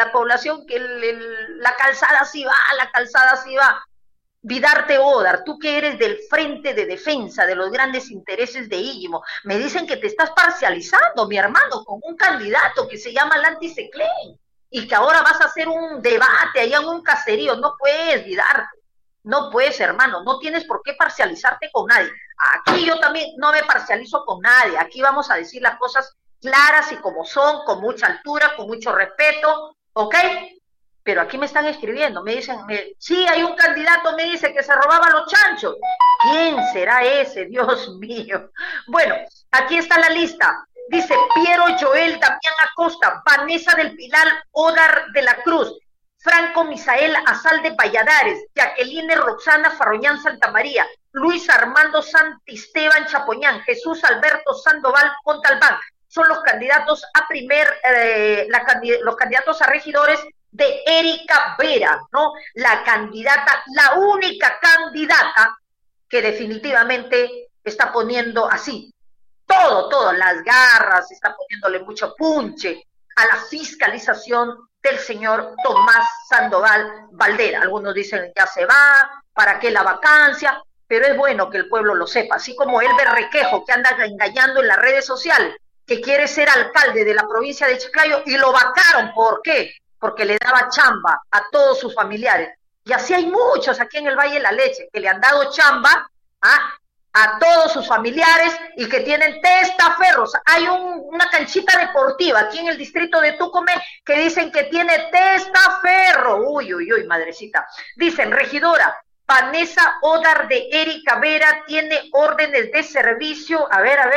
la población que la calzada sí va, la calzada sí va. Vidarte Odar, tú que eres del Frente de Defensa de los Grandes Intereses de Íllimo, me dicen que te estás parcializando, mi hermano, con un candidato que se llama Lanti Seclen, y que ahora vas a hacer un debate allá en un caserío. No puedes, Vidarte, no puedes, hermano, no tienes por qué parcializarte con nadie. Aquí yo también no me parcializo con nadie, aquí vamos a decir las cosas claras y como son, con mucha altura, con mucho respeto, ¿ok? Pero aquí me están escribiendo, me dicen, sí, hay un candidato, me dice, que se robaba los chanchos. ¿Quién será ese? Dios mío. Bueno, aquí está la lista. Dice Piero Joel Damián Acosta, Vanessa del Pilar Odar de la Cruz, Franco Misael Azal de Valladares, Jacqueline Roxana Farroñán Santamaría, Luis Armando Santisteban Chapoñán, Jesús Alberto Sandoval Montalbán. Son los candidatos a los candidatos a regidores de Erika Vera, ¿no? La candidata, la única candidata que definitivamente está poniendo así, todo, las garras, está poniéndole mucho punche a la fiscalización del señor Tomás Sandoval Valdera. Algunos dicen ya se va, ¿para qué la vacancia? Pero es bueno que el pueblo lo sepa, así como Elber Requejo, que anda engañando en las redes sociales, que quiere ser alcalde de la provincia de Chiclayo y lo vacaron. ¿Por qué? Porque le daba chamba a todos sus familiares. Y así hay muchos aquí en el Valle de la Leche que le han dado chamba a todos sus familiares y que tienen testaferros. Hay una canchita deportiva aquí en el distrito de Tucumé que dicen que tiene testaferro. Uy, madrecita. Dicen, regidora, Vanessa Odar de Erika Vera tiene órdenes de servicio. A ver.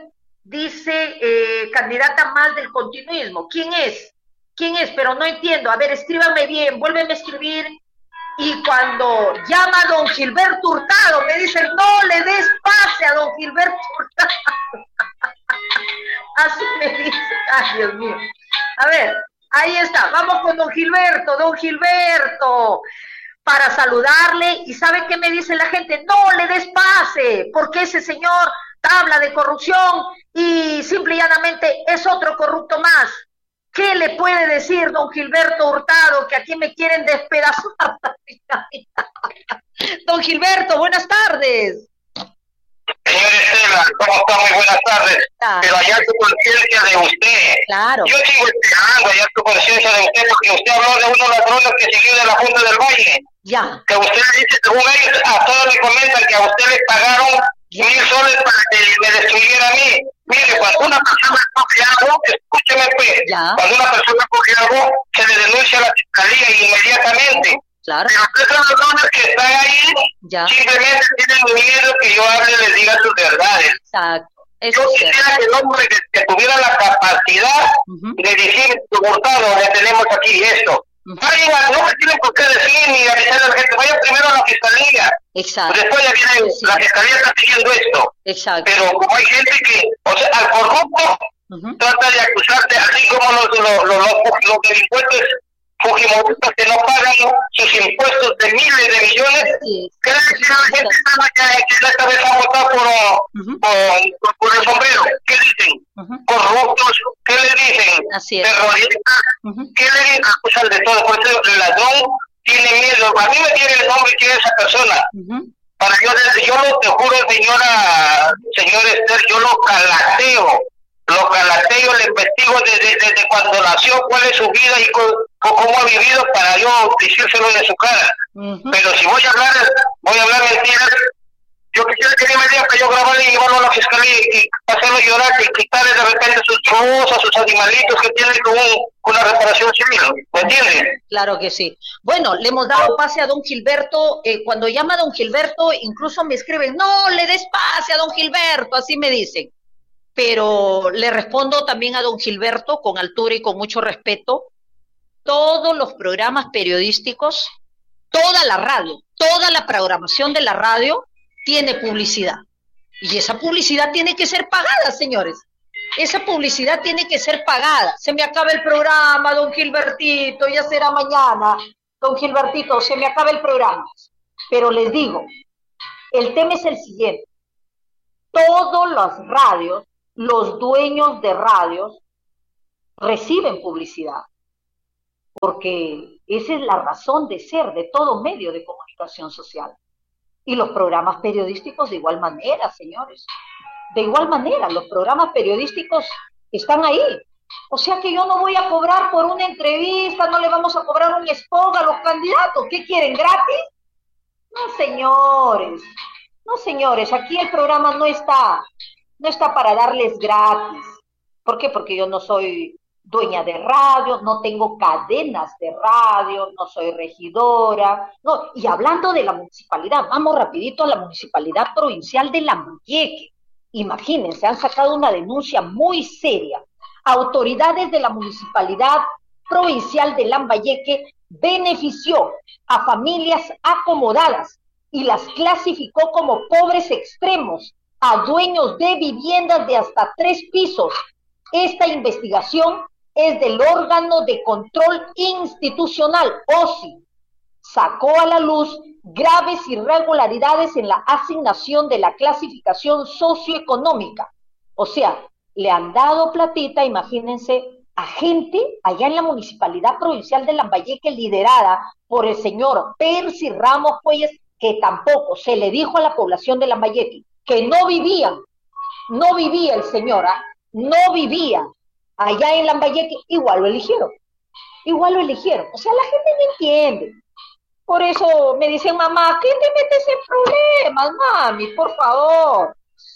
Dice, candidata más del continuismo. ¿Quién es? Pero no entiendo. A ver, escríbame bien, vuélveme a escribir. Y cuando llama a don Gilberto Hurtado, me dicen, no le des pase a don Gilberto Hurtado. Así me dice. Ay, Dios mío. A ver, ahí está. Vamos con don Gilberto, para saludarle. ¿Y sabe qué me dice la gente? No le des pase, porque ese señor habla de corrupción y simple y llanamente es otro corrupto más. ¿Qué le puede decir don Gilberto Hurtado, que aquí me quieren despedazar? Don Gilberto, buenas tardes. Señor Estela, ¿cómo está? Muy buenas tardes. Pero allá su conciencia de usted. Claro. Yo sigo esperando allá su conciencia de usted, porque usted habló de unos ladrones que siguió de la Junta del Valle. Ya. Que usted dice, según ellos, a todos le comentan que a usted le pagaron 1,000 soles para que me destruyera a mí. Mire, cuando una persona coge algo, escúcheme pues, cuando una persona coge algo, se le denuncia a la fiscalía inmediatamente. Claro. Pero ustedes son los hombres que están ahí, simplemente tienen miedo que yo hable y les diga sus verdades. Exacto. Yo quisiera que el hombre que tuviera la capacidad de decir, Hurtado, le tenemos aquí esto. Vayan, no me tienen por qué decir ni avisar a la gente, vayan primero a la fiscalía. Exacto. Después ya viene, la fiscalía está siguiendo esto. Exacto. Pero como hay gente que, o sea, al corrupto trata de acusarte, así como los delincuentes fujimoristas que no pagan sus impuestos de miles de millones, creen que la gente que esta vez ha votado por el sombrero. ¿Qué dicen? Corruptos. ¿Qué le dicen? Terroristas. ¿Qué le dicen? Acusan de todo. Por eso el ladrón tiene miedo. A mí me tiene el nombre que es esa persona. Para yo lo te juro, señor Esther, yo lo calateo, le investigo desde cuando nació, cuál es su vida y cómo ha vivido, para yo decírselo de su cara. Pero si voy a hablar mentiras, yo quisiera que me digan que yo grabarle y llevarlo a la fiscalía y hacerlo llorar y quitarle de repente sus cosas, sus animalitos que tienen con una reparación civil. ¿Me entiendes? Claro que sí. Bueno, le hemos dado pase a don Gilberto. Cuando llama a don Gilberto, incluso me escriben, no le des pase a don Gilberto, así me dicen. Pero le respondo también a don Gilberto con altura y con mucho respeto. Todos los programas periodísticos, toda la radio, toda la programación de la radio tiene publicidad. Y esa publicidad tiene que ser pagada, señores. Esa publicidad tiene que ser pagada. Se me acaba el programa, don Gilbertito, ya será mañana. Don Gilbertito, se me acaba el programa. Pero les digo, el tema es el siguiente. Todos los radios, los dueños de radios, reciben publicidad. porque esa es la razón de ser de todo medio de comunicación social. Y los programas periodísticos de igual manera, señores. De igual manera, los programas periodísticos están ahí. O sea que yo no voy a cobrar por una entrevista, no le vamos a cobrar un spot a los candidatos. ¿Qué quieren, gratis? No, señores. No, señores, aquí el programa no está para darles gratis. ¿Por qué? Porque yo no soy dueña de radio, no tengo cadenas de radio, no soy regidora. No, y hablando de la municipalidad, vamos rapidito a la municipalidad provincial de Lambayeque. Imagínense, han sacado una denuncia muy seria. Autoridades de la municipalidad provincial de Lambayeque benefició a familias acomodadas y las clasificó como pobres extremos a dueños de viviendas de hasta 3 pisos. Esta investigación es del órgano de control institucional, OSI. Sacó a la luz graves irregularidades en la asignación de la clasificación socioeconómica. O sea, le han dado platita, imagínense, a gente allá en la Municipalidad Provincial de Lambayeque, liderada por el señor Percy Ramos Cuelles, que tampoco se le dijo a la población de Lambayeque que no vivía el señor, no vivía allá en Lambayeque, igual lo eligieron. O sea, la gente no entiende. Por eso me dicen, mamá, ¿qué te metes en problemas, mami? Por favor.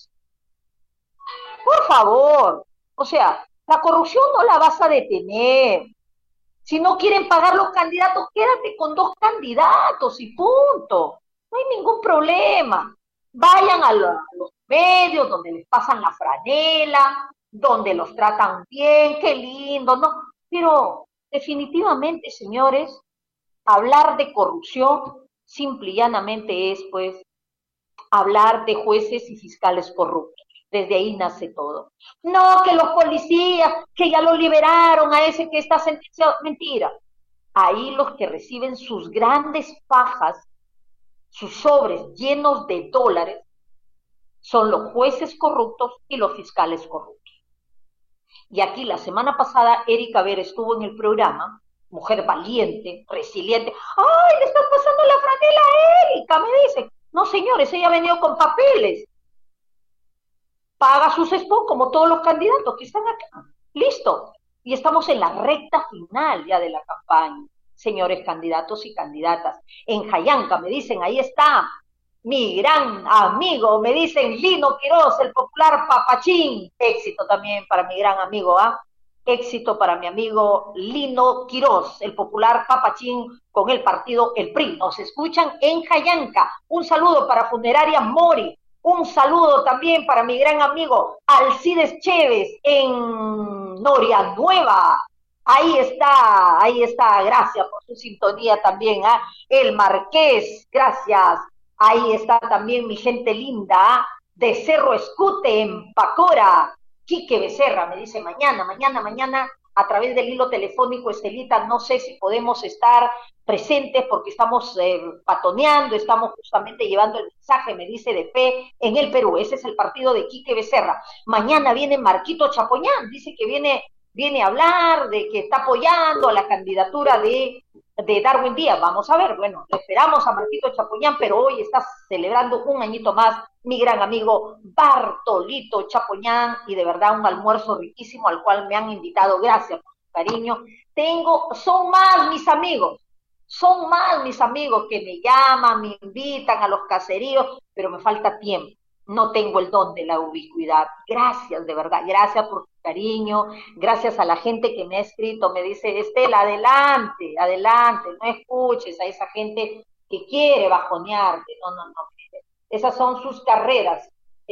O sea, la corrupción no la vas a detener. Si no quieren pagar los candidatos, quédate con 2 candidatos y punto. No hay ningún problema. Vayan a los medios donde les pasan la franela, donde los tratan bien, qué lindo, ¿no? Pero definitivamente, señores, hablar de corrupción simple y llanamente es, pues, hablar de jueces y fiscales corruptos. Desde ahí nace todo. No, que los policías, que ya lo liberaron a ese que está sentenciado. Mentira. Ahí los que reciben sus grandes fajas, sus sobres llenos de dólares, son los jueces corruptos y los fiscales corruptos. Y aquí la semana pasada Erika Vera estuvo en el programa, mujer valiente, resiliente. ¡Ay, le estás pasando la franela a Erika! Me dice. No, señores, ella ha venido con papeles. Paga sus spots como todos los candidatos que están acá. Listo. Y estamos en la recta final ya de la campaña, señores candidatos y candidatas. En Jayanca me dicen, ahí está mi gran amigo, me dicen Lino Quiroz, el popular papachín. Éxito también para mi gran amigo, ¿ah? Éxito para mi amigo Lino Quiroz, el popular papachín con el partido El PRI. Nos escuchan en Jayanca. Un saludo para Funeraria Mori. Un saludo también para mi gran amigo Alcides Chévez en Noria Nueva. Ahí está, gracias por su sintonía también, ¿eh? El Marqués, gracias. Ahí está también mi gente linda, ¿eh? De Cerro Escute en Pacora. Quique Becerra me dice mañana, a través del hilo telefónico, Estelita, no sé si podemos estar presentes porque estamos patoneando, estamos justamente llevando el mensaje, me dice, de fe en el Perú. Ese es el partido de Quique Becerra. Mañana viene Marquito Chapoñán, dice que viene a hablar de que está apoyando a la candidatura de Darwin Díaz. Vamos a ver, bueno, le esperamos a Marquito Chapoñán, pero hoy está celebrando un añito más mi gran amigo Bartolito Chapoñán, y de verdad un almuerzo riquísimo al cual me han invitado. Gracias por su cariño. Son más mis amigos que me llaman, me invitan a los caseríos, pero me falta tiempo. No tengo el don de la ubicuidad. Gracias, de verdad, gracias por tu cariño, gracias a la gente que me ha escrito, me dice, Estela, adelante, no escuches a esa gente que quiere bajonearte. No. Esas son sus carreras.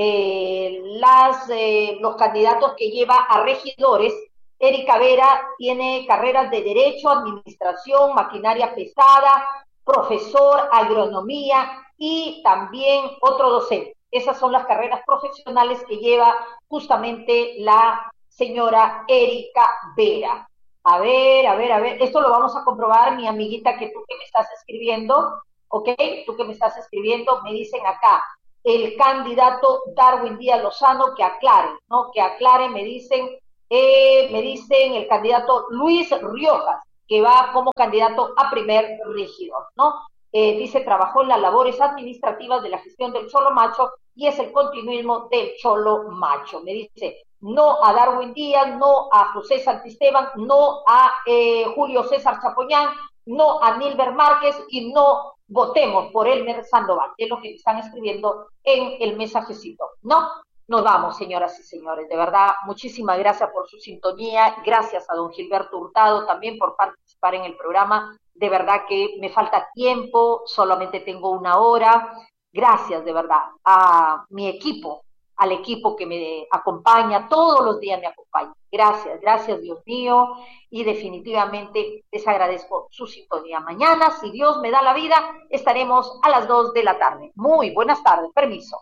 Los candidatos que lleva a regidores, Erika Vera tiene carreras de Derecho, Administración, Maquinaria Pesada, profesor, Agronomía y también otro docente. Esas son las carreras profesionales que lleva justamente la señora Erika Vera. A ver, esto lo vamos a comprobar, mi amiguita, que tú que me estás escribiendo, ¿ok? Tú que me estás escribiendo, me dicen acá, el candidato Darwin Díaz Lozano, que aclare, ¿no? Que aclare, me dicen el candidato Luis Riojas, que va como candidato a primer regidor, ¿no? Dice, trabajó en las labores administrativas de la gestión del Cholo Macho y es el continuismo del Cholo Macho. Me dice, no a Darwin Díaz, no a José Santisteban, no a Julio César Chapoñán, no a Nilber Márquez y no votemos por Elmer Sandoval, que es lo que me están escribiendo en el mensajecito, ¿no? Nos vamos, señoras y señores, de verdad, muchísimas gracias por su sintonía, gracias a don Gilberto Hurtado también por participar en el programa, de verdad que me falta tiempo, solamente tengo 1 hora, gracias de verdad a mi equipo, al equipo que me acompaña, todos los días me acompaña, gracias Dios mío, y definitivamente les agradezco su sintonía. Mañana, si Dios me da la vida, estaremos a las 2 de la tarde. Muy buenas tardes, permiso.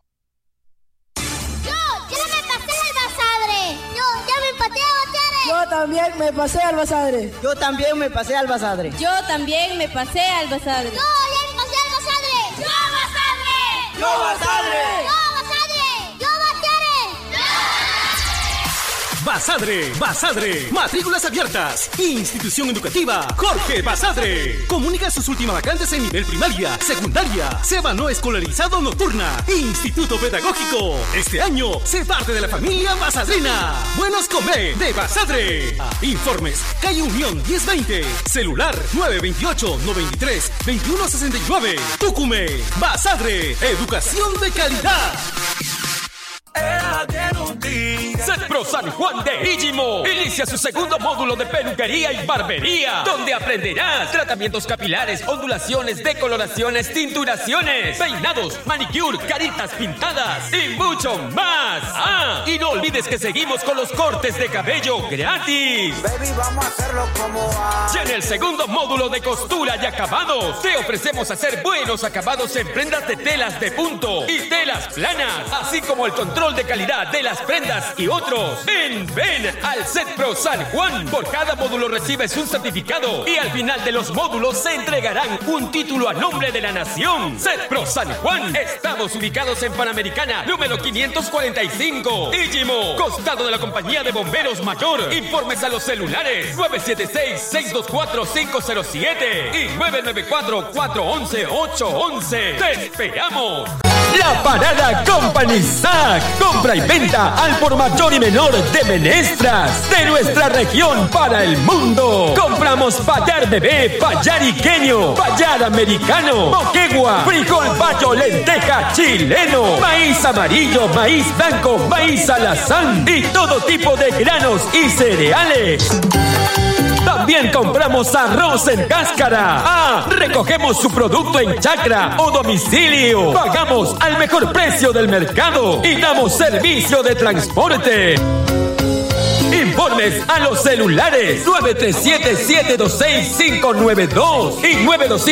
Yo también me pasé al Basadre. Yo también me pasé al Basadre. Yo también me pasé al Basadre. Yo ya me pasé al Basadre. ¡Yo Basadre! ¡Yo Basadre! Basadre, matrículas abiertas. Institución educativa Jorge Basadre. Comunica sus últimas vacantes en nivel primaria, secundaria, SEBA no escolarizado nocturna, Instituto Pedagógico. Este año, sé parte de la familia basadrina. Buenos comer de Basadre. Informes, calle Unión 1020, celular 928-93-2169. Tucumé, Basadre, educación de calidad. Setpro San Juan de Íllimo inicia su segundo módulo de peluquería y barbería, donde aprenderás tratamientos capilares, ondulaciones, decoloraciones, tinturaciones, peinados, manicure, caritas pintadas y mucho más. Y no olvides que seguimos con los cortes de cabello gratis. Baby, vamos a hacerlo como va. Y en el segundo módulo de costura y acabados, te ofrecemos hacer buenos acabados en prendas de telas de punto y telas planas, así como el control de calidad de las prendas y otros. Ven al Setpro San Juan. Por cada módulo recibes un certificado y al final de los módulos se entregarán un título a nombre de la nación. Setpro San Juan. Estamos ubicados en Panamericana, número 545, Íllimo, costado de la Compañía de Bomberos Mayor. Informes a los celulares 976-624-507 y 994-411-811. ¡Te esperamos! La Parada Company SAC. Compra y venta al por mayor y menor de menestras de nuestra región para el mundo. Compramos payar bebé, payar iqueño, payar americano, moquegua, frijol payo, lenteja chileno, maíz amarillo, maíz blanco, maíz alazán y todo tipo de granos y cereales. También compramos arroz en cáscara. Recogemos su producto en chacra o domicilio. Pagamos al mejor precio del mercado y damos servicio de transporte. Informes a los celulares 937-726-592 y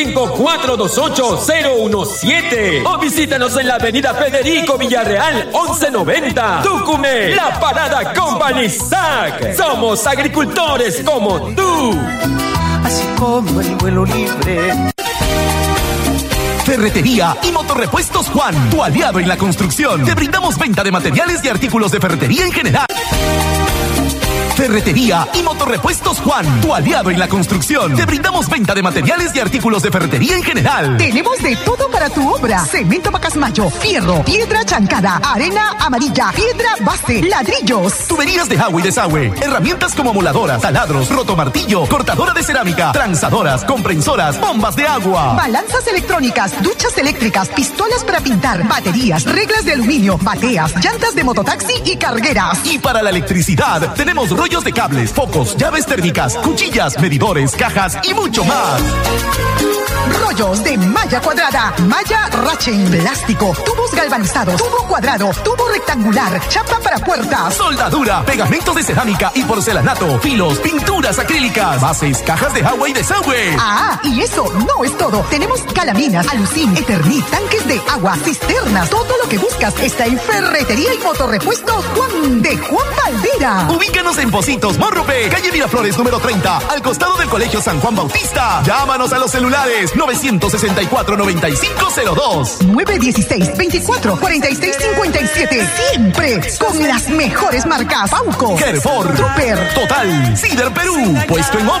925-428-017 o visítanos en la avenida Federico Villarreal 1190, Tucumé. La Parada Company SAC. Somos agricultores como tú. Así como el vuelo libre. Ferretería y Motorrepuestos Juan, tu aliado en la construcción. Te brindamos venta de materiales y artículos de ferretería en general. Ferretería y Motorrepuestos Juan, tu aliado en la construcción. Te brindamos venta de materiales y artículos de ferretería en general. Tenemos de todo para tu obra: cemento Pacasmayo, fierro, piedra chancada, arena amarilla, piedra base, ladrillos, tuberías de agua y desagüe, herramientas como moladoras, taladros, rotomartillo, cortadora de cerámica, transadoras, comprensoras, bombas de agua, balanzas electrónicas, duchas eléctricas, pistolas para pintar, baterías, reglas de aluminio, bateas, llantas de mototaxi y cargueras. Y para la electricidad tenemos rollos de cables, focos, llaves térmicas, cuchillas, medidores, cajas y mucho más. Rollos de malla cuadrada, malla rachen, plástico, tubos galvanizados, tubo cuadrado, tubo rectangular, chapa para puertas, soldadura, pegamentos de cerámica y porcelanato, filos, pinturas acrílicas, bases, cajas de agua y desagüe. Y eso no es todo. Tenemos calaminas, alucín, eternit, tanques de agua, cisternas, todo lo que buscas está en Ferretería y Motorrepuestos Juan de Juan Valdera. Ubícanos en Pocitos, Morrope, calle Miraflores número 30, al costado del Colegio San Juan Bautista. Llámanos a los celulares 964-9502, 916-24-46-57. Siempre con las mejores marcas: Fauco, Herford, Trooper, Total, Cider Perú, puesto en obra.